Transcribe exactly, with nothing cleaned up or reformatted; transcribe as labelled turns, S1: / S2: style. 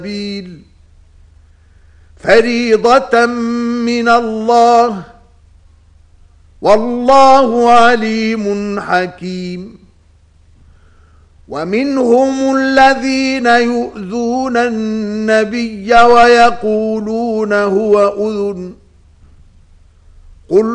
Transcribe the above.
S1: سبيل فريضة من الله والله عليم حكيم. ومنهم الذين يؤذون النبي ويقولون هو أذن